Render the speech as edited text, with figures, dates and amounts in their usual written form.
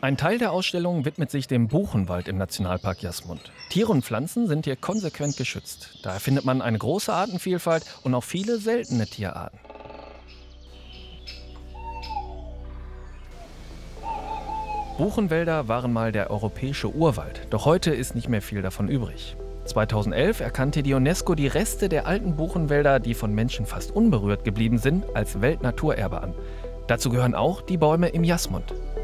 Ein Teil der Ausstellung widmet sich dem Buchenwald im Nationalpark Jasmund. Tiere und Pflanzen sind hier konsequent geschützt. Daher findet man eine große Artenvielfalt und auch viele seltene Tierarten. Buchenwälder waren mal der europäische Urwald, doch heute ist nicht mehr viel davon übrig. 2011 erkannte die UNESCO die Reste der alten Buchenwälder, die von Menschen fast unberührt geblieben sind, als Weltnaturerbe an. Dazu gehören auch die Bäume im Jasmund.